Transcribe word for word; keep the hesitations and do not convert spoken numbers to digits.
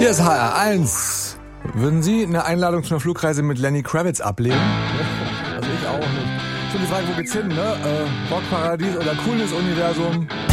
Hier ist H R eins. Würden Sie eine Einladung zu einer Flugreise mit Lenny Kravitz ablehnen? Also ich auch nicht. So die Frage, wo geht's hin, ne? Äh, Rockparadies oder Coolness-Universum?